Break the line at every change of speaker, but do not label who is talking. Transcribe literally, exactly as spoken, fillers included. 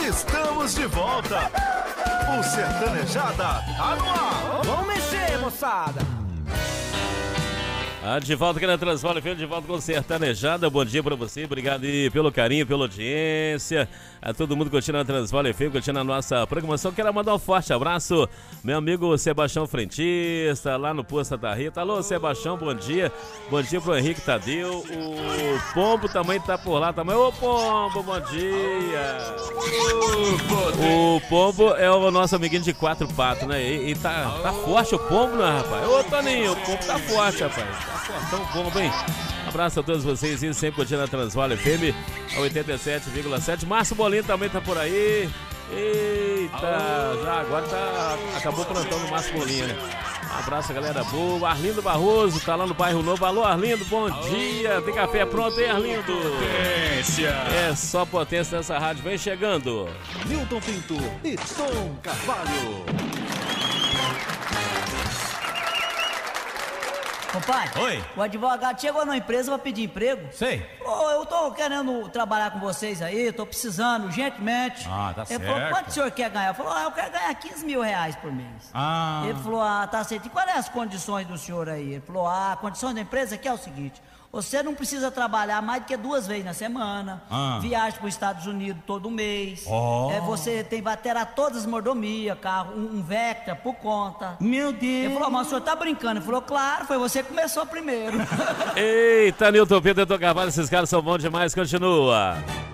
Estamos de volta. O Sertanejada tá no ar.
Vamos mexer, moçada.
Ah, de volta aqui na Transval F M, de volta com o Sertanejada. Bom dia pra você, obrigado aí pelo carinho, pela audiência. A todo mundo curtindo a Transval F M, curtindo a nossa programação. Quero mandar um forte abraço, meu amigo Sebastião Frentista, lá no Posto da Rita. Alô, Sebastião, bom dia. Bom dia pro Henrique Tadeu. O Pombo também tá por lá também. Ô, Pombo, bom dia. O Pombo é o nosso amiguinho de quatro patos, né? E, e tá, tá forte o Pombo, né, rapaz? Ô, Toninho, o Pombo tá forte, rapaz. Tão bom, bem. Abraço a todos vocês e sempre curtindo a Transval F M oitenta e sete vírgula sete. Márcio Bolinho também tá por aí. Eita, já agora tá, acabou o plantão do Márcio Bolinho, né? Um abraço, galera boa. Arlindo Barroso tá lá no bairro Novo. Alô, Arlindo, bom dia. Tem café pronto, hein, Arlindo?
Potência.
É só potência nessa rádio. Vem chegando.
Milton Pinto e Tom Carvalho.
Compadre,
Oi.
o advogado chegou na empresa pra pedir emprego.
Sei.
Ô, eu tô querendo trabalhar com vocês aí, tô precisando urgentemente.
Ah, tá
Ele
certo.
falou, quanto o senhor quer ganhar? Eu falei, ah, eu quero ganhar quinze mil reais por mês.
Ah.
Ele falou, ah, tá certo. E quais são as condições do senhor aí? Ele falou, ah, a condição da empresa aqui é o seguinte: você não precisa trabalhar mais do que duas vezes na semana,
Ah.
viaja para os Estados Unidos todo mês,
Oh.
é, você tem, vai ter a todas as mordomias, carro, um, um Vectra por conta.
Meu Deus.
Ele falou, mas o senhor tá brincando? Ele falou, claro, foi você que começou primeiro.
Eita, Nilton Pedro e Tom Carvalho, esses caras são bons demais. Continua.